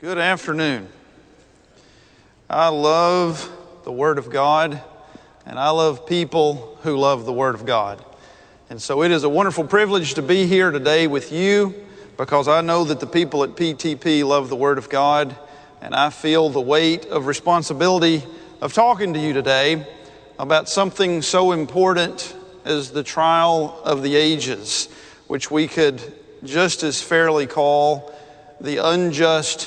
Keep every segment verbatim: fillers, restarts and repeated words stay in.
Good afternoon. I love the Word of God, and I love people who love the Word of God. And so it is a wonderful privilege to be here today with you, because I know that the people at P T P love the Word of God, and I feel the weight of responsibility of talking to you today about something so important as the trial of the ages, which we could just as fairly call the unjust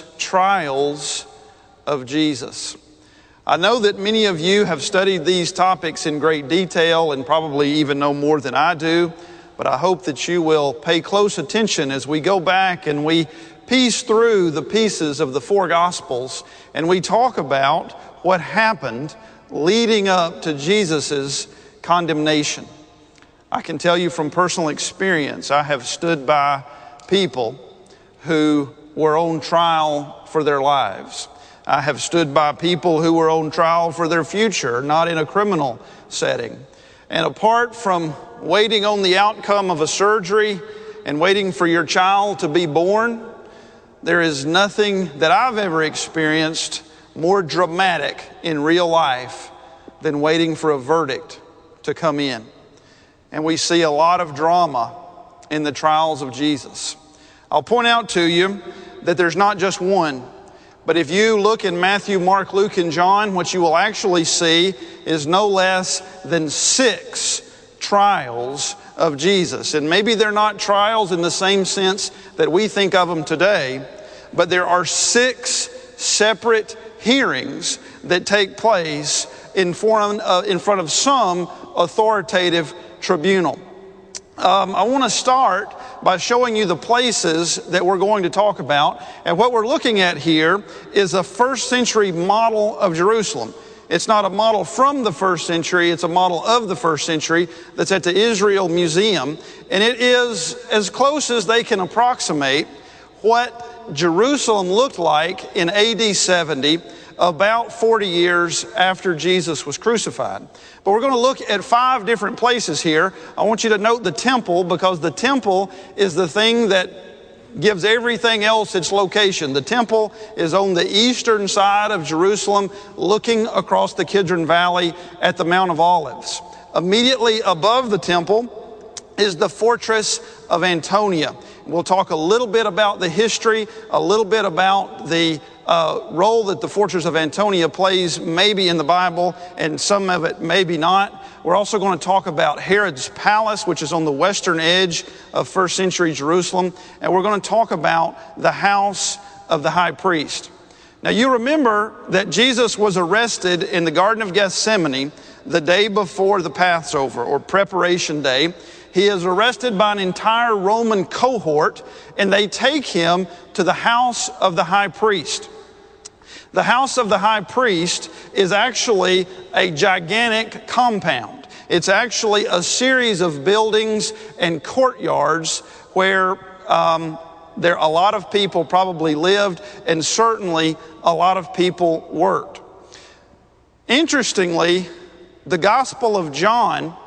trials of Jesus. I know that many of you have studied these topics in great detail and probably even know more than I do, but I hope that you will pay close attention as we go back and we piece through the pieces of the four Gospels and we talk about what happened leading up to Jesus's condemnation. I can tell you from personal experience, I have stood by people who were on trial for their lives. I have stood by people who were on trial for their future, not in a criminal setting. And apart from waiting on the outcome of a surgery and waiting for your child to be born, there is nothing that I've ever experienced more dramatic in real life than waiting for a verdict to come in. And we see a lot of drama in the trials of Jesus. I'll point out to you that there's not just one, but if you look in Matthew, Mark, Luke, and John, what you will actually see is no less than six trials of Jesus. And maybe they're not trials in the same sense that we think of them today, but there are six separate hearings that take place in front, uh, in front of some authoritative tribunal. Um, I want to start by showing you the places that we're going to talk about. And what we're looking at here is a first century model of Jerusalem. It's not a model from the first century, it's a model of the first century that's at the Israel Museum. And it is as close as they can approximate what Jerusalem looked like in A D seventy, about forty years after Jesus was crucified. But we're going to look at five different places here. I want you to note the temple, because the temple is the thing that gives everything else its location. The temple is on the eastern side of Jerusalem, looking across the Kidron Valley at the Mount of Olives. Immediately above the temple is the fortress of Antonia. We'll talk a little bit about the history, a little bit about the uh, role that the fortress of Antonia plays maybe in the Bible, and some of it maybe not. We're also going to talk about Herod's palace, which is on the western edge of first century Jerusalem. And we're going to talk about the house of the high priest. Now, you remember that Jesus was arrested in the Garden of Gethsemane the day before the Passover, or preparation day. He is arrested by an entire Roman cohort, and they take him to the house of the high priest. The house of the high priest is actually a gigantic compound. It's actually a series of buildings and courtyards where um, there a lot of people probably lived, and certainly a lot of people worked. Interestingly, the Gospel of John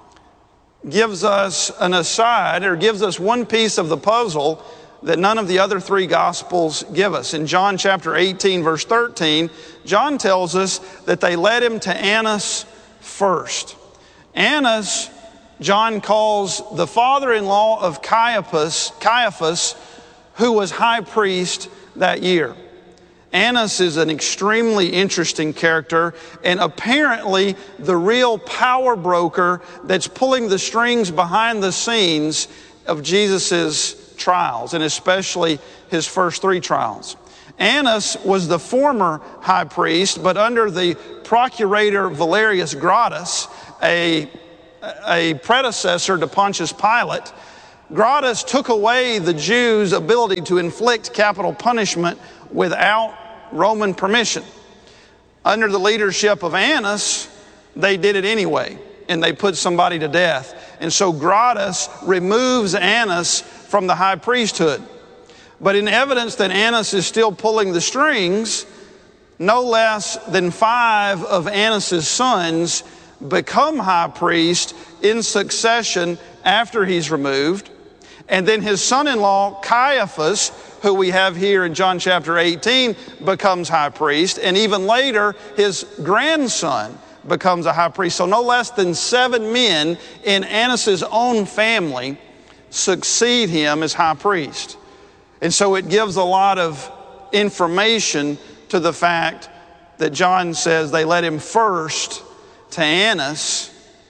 gives us an aside, or gives us one piece of the puzzle that none of the other three Gospels give us. In John chapter eighteen, verse thirteen, John tells us that they led him to Annas first. Annas, John calls the father-in-law of Caiaphas, Caiaphas, who was high priest that year. Annas is an extremely interesting character, and apparently the real power broker that's pulling the strings behind the scenes of Jesus's trials, and especially his first three trials. Annas was the former high priest, but under the procurator Valerius Gratus, a, a predecessor to Pontius Pilate, Gratus took away the Jews' ability to inflict capital punishment without Roman permission. Under the leadership of Annas, they did it anyway, and they put somebody to death. And so Gratus removes Annas from the high priesthood. But in evidence that Annas is still pulling the strings, no less than five of Annas' sons become high priest in succession after he's removed. And then his son-in-law, Caiaphas, who we have here in John chapter eighteen, becomes high priest. And even later, his grandson becomes a high priest. So no less than seven men in Annas' own family succeed him as high priest. And so it gives a lot of information to the fact that John says they led him first to Annas,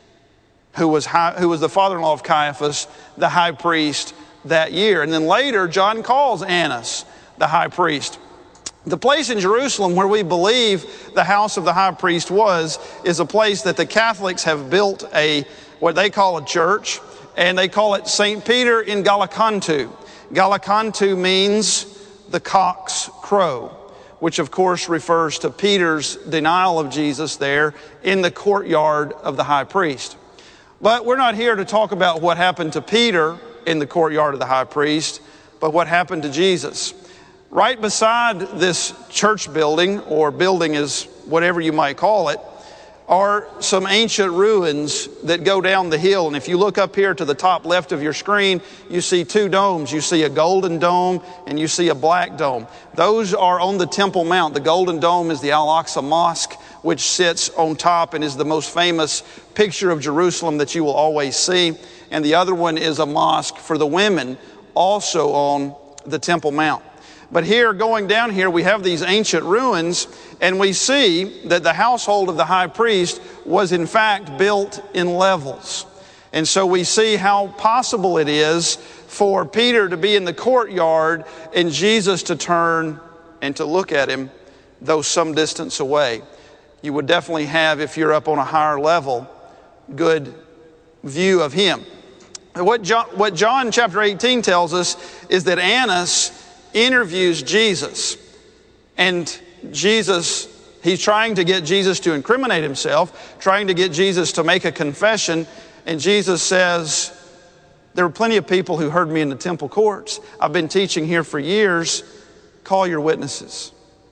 who was high, who was the father-in-law of Caiaphas, the high priest that year. And then later, John calls Annas the high priest. The place in Jerusalem where we believe the house of the high priest was is a place that the Catholics have built a, what they call a church, and they call it Saint Peter in Gallicantu. Gallicantu means the cock's crow, which of course refers to Peter's denial of Jesus there in the courtyard of the high priest. But we're not here to talk about what happened to Peter in the courtyard of the high priest, but what happened to Jesus. Right beside this church building, or building is whatever you might call it, are some ancient ruins that go down the hill. And if you look up here to the top left of your screen, you see two domes. You see a golden dome and you see a black dome. Those are on the Temple Mount. The golden dome is the Al-Aqsa Mosque, which sits on top and is the most famous picture of Jerusalem that you will always see. And the other one is a mosque for the women, also on the Temple Mount. But here, going down here, we have these ancient ruins, and we see that the household of the high priest was in fact built in levels. And so we see how possible it is for Peter to be in the courtyard and Jesus to turn and to look at him, though some distance away. You would definitely have, if you're up on a higher level, good view of him. What John, what John chapter eighteen tells us is that Annas interviews Jesus, and Jesus, he's trying to get Jesus to incriminate himself, trying to get Jesus to make a confession, and Jesus says, there were plenty of people who heard me in the temple courts. I've been teaching here for years. Call your witnesses.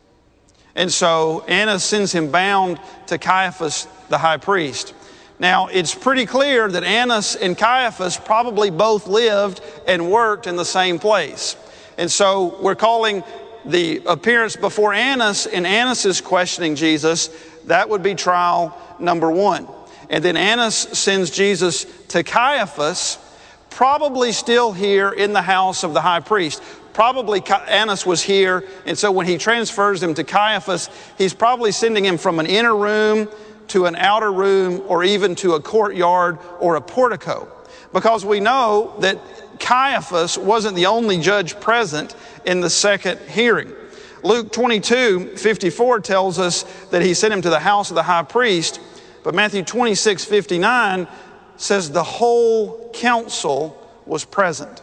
And so Annas sends him bound to Caiaphas, the high priest. Now, it's pretty clear that Annas and Caiaphas probably both lived and worked in the same place. And so we're calling the appearance before Annas, and Annas is questioning Jesus. That would be trial number one. And then Annas sends Jesus to Caiaphas, probably still here in the house of the high priest. Probably Annas was here, and so when he transfers him to Caiaphas, he's probably sending him from an inner room to an outer room, or even to a courtyard or a portico. Because we know that Caiaphas wasn't the only judge present in the second hearing. Luke twenty-two fifty-four tells us that he sent him to the house of the high priest, but Matthew twenty-six fifty-nine says the whole council was present.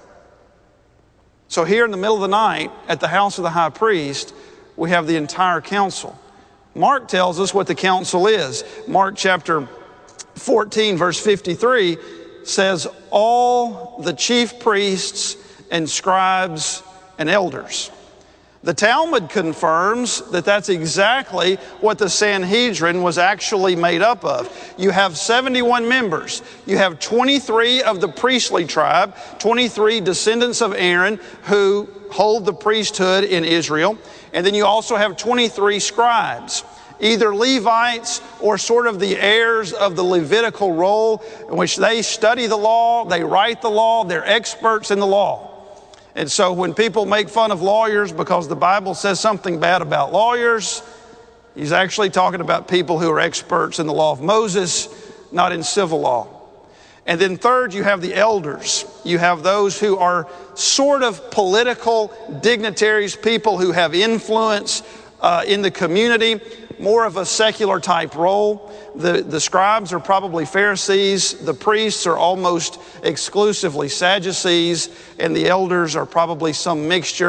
So here in the middle of the night at the house of the high priest, we have the entire council. Mark tells us what the council is. Mark chapter fourteen verse fifty-three says all the chief priests and scribes and elders. The Talmud confirms that that's exactly what the Sanhedrin was actually made up of. You have seventy-one members. You have twenty-three of the priestly tribe, twenty-three descendants of Aaron who hold the priesthood in Israel. And then you also have twenty-three scribes, either Levites or sort of the heirs of the Levitical role, in which they study the law, they write the law, they're experts in the law. And so when people make fun of lawyers because the Bible says something bad about lawyers, he's actually talking about people who are experts in the law of Moses, not in civil law. And then third, you have the elders. You have those who are sort of political dignitaries, people who have influence uh, in the community, more of a secular type role. The, the scribes are probably Pharisees, the priests are almost exclusively Sadducees, and the elders are probably some mixture